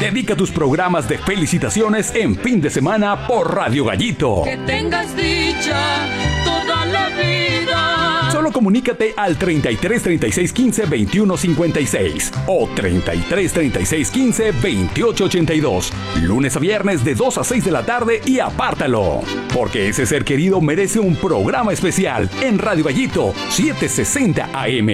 Dedica tus programas de felicitaciones en fin de semana por Radio Gallito. Que tengas dicha toda la vida. Solo comunícate al 33 36 15 21 56 o 33 36 15 28 82. Lunes a viernes de 2 a 6 de la tarde y apártalo. Porque ese ser querido merece un programa especial en Radio Gallito 760 AM.